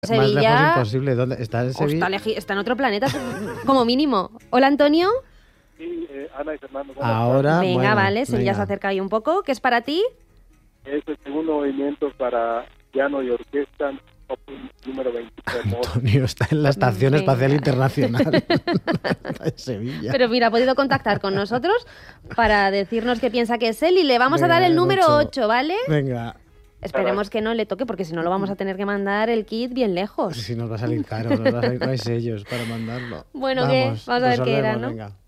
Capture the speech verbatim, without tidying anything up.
Sevilla. Más lejos imposible. ¿Dónde? ¿Está en Sevilla? Está, leji- está en otro planeta, como mínimo. Hola, Antonio. Sí, eh, Ana y Fernando. Ahora, Venga, bueno, vale, Sevilla venga. se acerca ahí un poco. ¿Qué es para ti? Es el segundo movimiento para piano y orquesta, opus número veintitrés. Antonio está en la Estación Venga. Espacial Internacional. Está en Sevilla. Pero mira, ha podido contactar con nosotros para decirnos qué piensa que es él y le vamos Venga, a dar el el número ocho. ocho, ¿vale? Venga, Esperemos que no le toque porque si no lo vamos a tener que mandar el kit bien lejos. si nos va a salir caro, nos va a salir, no hay sellos para mandarlo. Bueno, ¿qué? Vamos a ver qué era, resolvemos, ¿no? venga.